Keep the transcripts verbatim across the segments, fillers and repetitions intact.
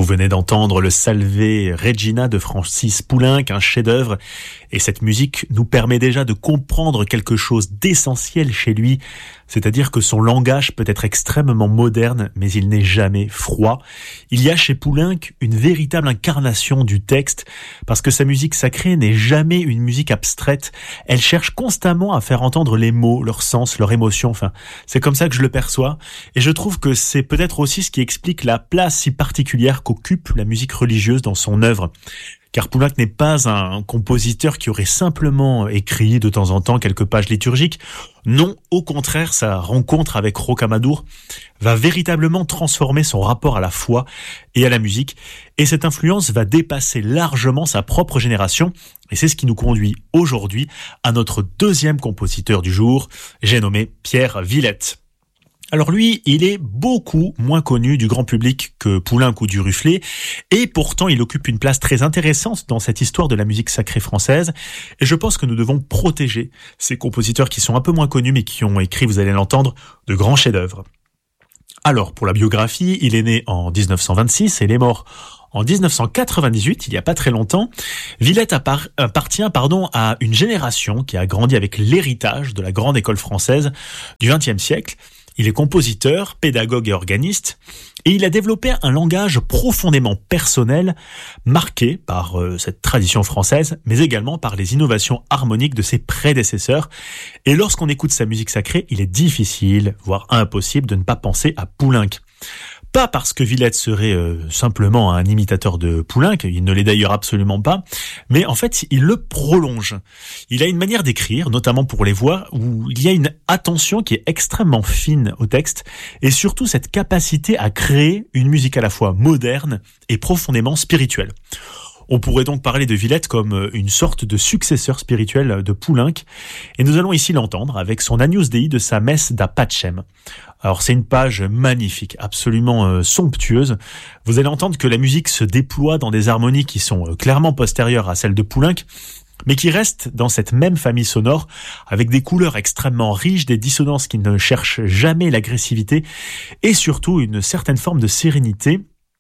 Vous venez d'entendre le Salve Regina de Francis Poulenc, un chef-d'œuvre. Et cette musique nous permet déjà de comprendre quelque chose d'essentiel chez lui, c'est-à-dire que son langage peut être extrêmement moderne, mais il n'est jamais froid. Il y a chez Poulenc une véritable incarnation du texte, parce que sa musique sacrée n'est jamais une musique abstraite. Elle cherche constamment à faire entendre les mots, leur sens, leur émotion. Enfin, c'est comme ça que je le perçois. Et je trouve que c'est peut-être aussi ce qui explique la place si particulière qu'occupe la musique religieuse dans son œuvre. Car Poulenc n'est pas un compositeur qui aurait simplement écrit de temps en temps quelques pages liturgiques. Non, au contraire, sa rencontre avec Rocamadour va véritablement transformer son rapport à la foi et à la musique. Et cette influence va dépasser largement sa propre génération. Et c'est ce qui nous conduit aujourd'hui à notre deuxième compositeur du jour. J'ai nommé Pierre Villette. Alors lui, il est beaucoup moins connu du grand public que Poulenc ou Duruflé, et pourtant il occupe une place très intéressante dans cette histoire de la musique sacrée française, et je pense que nous devons protéger ces compositeurs qui sont un peu moins connus mais qui ont écrit, vous allez l'entendre, de grands chefs-d'œuvre. Alors, pour la biographie, il est né en dix-neuf cent vingt-six et il est mort en dix-neuf cent quatre-vingt-dix-huit, il n'y a pas très longtemps. Villette appart- appartient pardon, à une génération qui a grandi avec l'héritage de la grande école française du vingtième siècle. Il est compositeur, pédagogue et organiste, et il a développé un langage profondément personnel, marqué par euh, cette tradition française, mais également par les innovations harmoniques de ses prédécesseurs. Et lorsqu'on écoute sa musique sacrée, il est difficile, voire impossible, de ne pas penser à Poulenc. Pas parce que Villette serait euh, simplement un imitateur de Poulenc, il ne l'est d'ailleurs absolument pas, mais en fait, il le prolonge. Il a une manière d'écrire, notamment pour les voix, où il y a une attention qui est extrêmement fine au texte, et surtout cette capacité à créer une musique à la fois moderne et profondément spirituelle. On pourrait donc parler de Villette comme une sorte de successeur spirituel de Poulenc, et nous allons ici l'entendre avec son Agnus Dei de sa messe da Pacem. Alors c'est une page magnifique, absolument euh, somptueuse. Vous allez entendre que la musique se déploie dans des harmonies qui sont euh, clairement postérieures à celles de Poulenc, mais qui restent dans cette même famille sonore, avec des couleurs extrêmement riches, des dissonances qui ne cherchent jamais l'agressivité, et surtout une certaine forme de sérénité.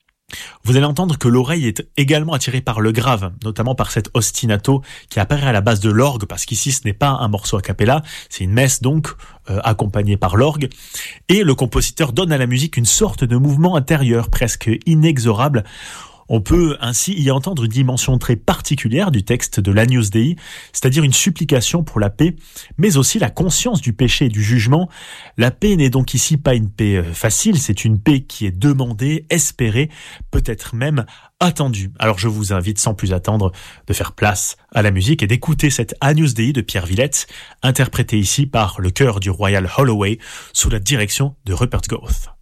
Vous allez entendre que l'oreille est également attirée par le grave, notamment par cet ostinato qui apparaît à la base de l'orgue, parce qu'ici ce n'est pas un morceau a cappella, c'est une messe donc euh, accompagnée par l'orgue, et le compositeur donne à la musique une sorte de mouvement intérieur presque inexorable. On peut ainsi y entendre une dimension très particulière du texte de l'Agnus Dei, c'est-à-dire une supplication pour la paix, mais aussi la conscience du péché et du jugement. La paix n'est donc ici pas une paix facile, c'est une paix qui est demandée, espérée, peut-être même attendue. Alors je vous invite sans plus attendre de faire place à la musique et d'écouter cette Agnus Dei de Pierre Villette, interprétée ici par le chœur du Royal Holloway sous la direction de Rupert Goth.